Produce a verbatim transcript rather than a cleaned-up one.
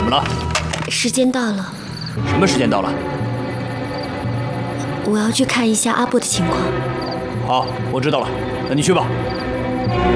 么了？ 时间到了。 什么时间到了？ 我要去看一下阿布的情况。 好，我知道了，那你去吧。